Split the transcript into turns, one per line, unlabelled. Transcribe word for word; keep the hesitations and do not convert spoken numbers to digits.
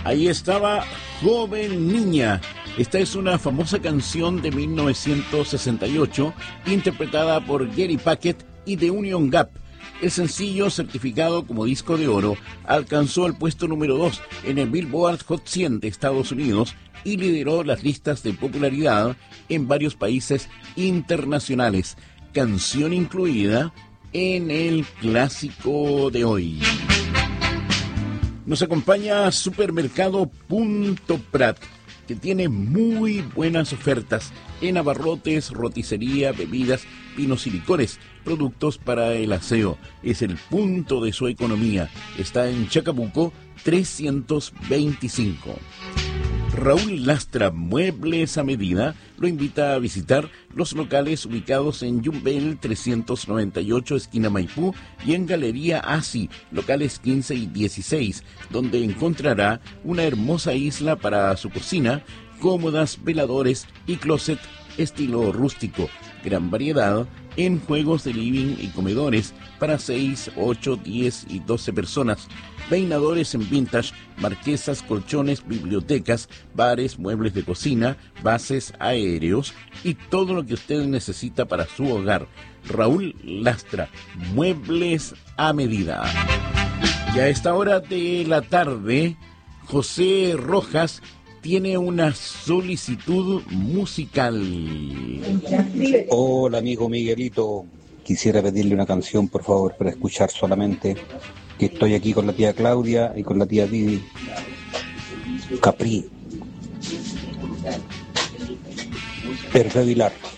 Ahí estaba Joven Niña. Esta es una famosa canción de mil novecientos sesenta y ocho, interpretada por Gary Packett y The Union Gap. El sencillo, certificado como disco de oro, alcanzó el puesto número dos en el Billboard Hot cien de Estados Unidos y lideró las listas de popularidad en varios países internacionales. Canción incluida en el clásico de hoy. Nos acompaña Supermercado Punto Prat, que tiene muy buenas ofertas en abarrotes, roticería, bebidas, vinos y licores, productos para el aseo. Es el punto de su economía. Está en Chacabuco trescientos veinticinco. Raúl Lastra, Muebles a Medida, lo invita a visitar los locales ubicados en Yumbel trescientos noventa y ocho, esquina Maipú, y en Galería Asi, locales quince y dieciséis, donde encontrará una hermosa isla para su cocina, cómodas, veladores y closet estilo rústico. Gran variedad en juegos de living y comedores para seis, ocho, diez y doce personas. Peinadores en vintage, marquesas, colchones, bibliotecas, bares, muebles de cocina, bases aéreos y todo lo que usted necesita para su hogar. Raúl Lastra, Muebles a Medida. Y a esta hora de la tarde, José Rojas tiene una solicitud musical.
Hola, amigo Miguelito. Quisiera pedirle una canción, por favor, para escuchar solamente, que estoy aquí con la tía Claudia y con la tía Didi. Capri. Hervé Vilar.